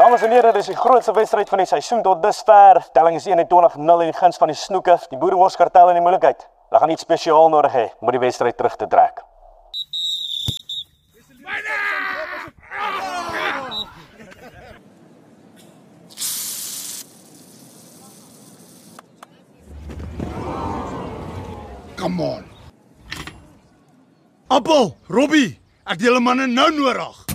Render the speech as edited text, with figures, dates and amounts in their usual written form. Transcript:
Dames en heren, dit is die grootste wedstrijd van die seisoen tot dusver. Telling is 21-0 in die guns van die snoeke. Die boerenboskartel in die moeilijkheid. Hulle gaan iets spesiaal nodig hê om die wedstrijd terug te trek. Come on. Appel, Robbie, ek het julle manne nou nodig.